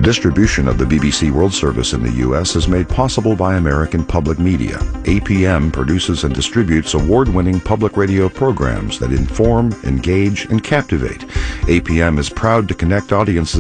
Distribution of the BBC World Service in the U.S. is made possible by American Public Media. APM produces and distributes award-winning public radio programs that inform, engage, and captivate. APM is proud to connect audiences